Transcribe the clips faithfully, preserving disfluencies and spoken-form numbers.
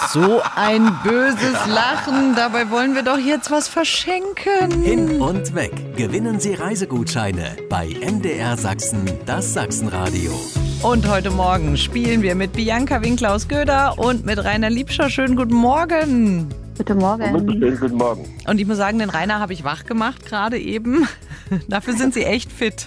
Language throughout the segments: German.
So ein böses Lachen. Dabei wollen wir doch jetzt was verschenken. Hin und weg. Gewinnen Sie Reisegutscheine bei M D R Sachsen, das Sachsenradio. Und heute Morgen spielen wir mit Bianca Winkler aus Göda und mit Rainer Liebscher. Schönen guten Morgen. Guten Morgen. Schönen guten Morgen. Und ich muss sagen, den Rainer habe ich wach gemacht gerade eben. Dafür sind Sie echt fit.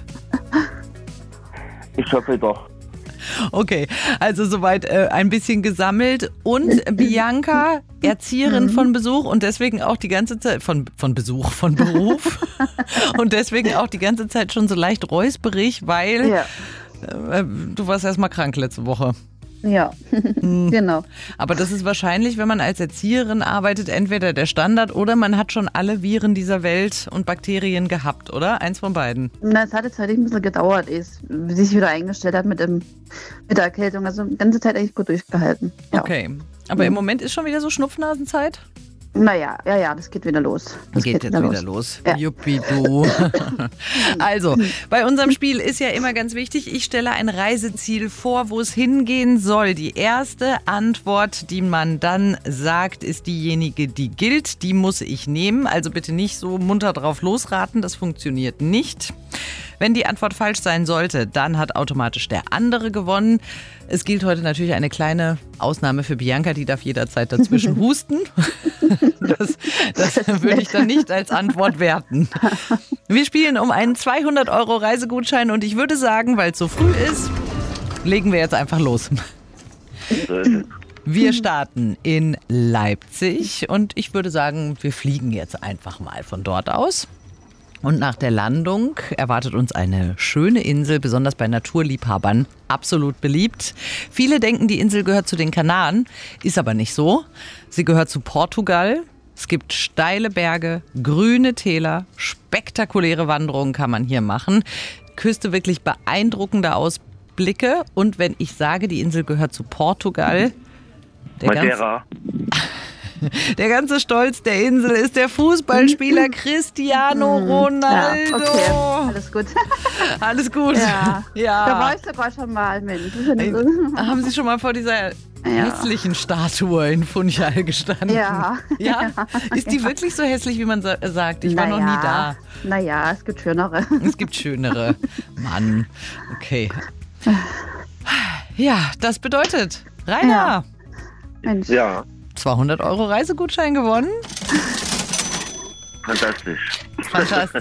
Ich hoffe doch. Okay, also soweit äh, ein bisschen gesammelt. Und Bianca, Erzieherin von Besuch und deswegen auch die ganze Zeit, von, von Besuch, von Beruf. Und deswegen auch die ganze Zeit schon so leicht räusperig, weil Ja, äh, du warst erst mal krank letzte Woche. ja. genau. Aber das ist wahrscheinlich, wenn man als Erzieherin arbeitet, entweder der Standard oder man hat schon alle Viren dieser Welt und Bakterien gehabt, oder? Eins von beiden. Na, es hat jetzt halt ein bisschen gedauert, ehe es sich wieder eingestellt hat mit, dem, mit der Erkältung. Also die ganze Zeit eigentlich gut durchgehalten. Ja. Okay. Aber im Moment ist schon wieder so Schnupfnasenzeit? Naja, ja, ja, das geht wieder los. Das Geht jetzt wieder los. Ja. Juppie du. Also, bei unserem Spiel ist ja immer ganz wichtig, ich stelle ein Reiseziel vor, wo es hingehen soll. Die erste Antwort, die man dann sagt, ist diejenige, die gilt. Die muss ich nehmen. Also bitte nicht so munter drauf losraten, das funktioniert nicht. Wenn die Antwort falsch sein sollte, dann hat automatisch der andere gewonnen. Es gilt heute natürlich eine kleine Ausnahme für Bianca, die darf jederzeit dazwischen husten. Das, das würde ich dann nicht als Antwort werten. Wir spielen um einen zweihundert Euro Reisegutschein und ich würde sagen, weil es so früh ist, legen wir jetzt einfach los. Wir starten in Leipzig und ich würde sagen, wir fliegen jetzt einfach mal von dort aus. Und nach der Landung erwartet uns eine schöne Insel, besonders bei Naturliebhabern, absolut beliebt. Viele denken, die Insel gehört zu den Kanaren, ist aber nicht so. Sie gehört zu Portugal. Es gibt steile Berge, grüne Täler, spektakuläre Wanderungen kann man hier machen. Küste wirklich beeindruckende Ausblicke. Und wenn ich sage, die Insel gehört zu Portugal, der Madeira. Der ganze Stolz der Insel ist der Fußballspieler Cristiano Ronaldo. Ja, okay, alles gut. Alles gut. Ja. Ja. Da war ich sogar schon mal, Mensch. Haben Sie schon mal vor dieser hässlichen Statue in Funchal gestanden? Ja. Ja? Ist die wirklich so hässlich, wie man sa- sagt? Ich war noch nie da. Naja, es gibt schönere. Es gibt schönere. Mann. Okay. Ja, das bedeutet, Rainer, Ja. Mensch. Ja, zweihundert Euro Reisegutschein gewonnen. fantastisch. Fantastisch.